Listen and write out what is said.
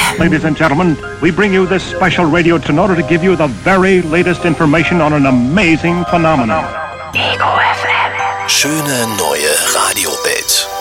Ladies and gentlemen, we bring you this special radio in order to give you the very latest information on an amazing phenomenon. Ego FM. Schöne neue Radiowelt.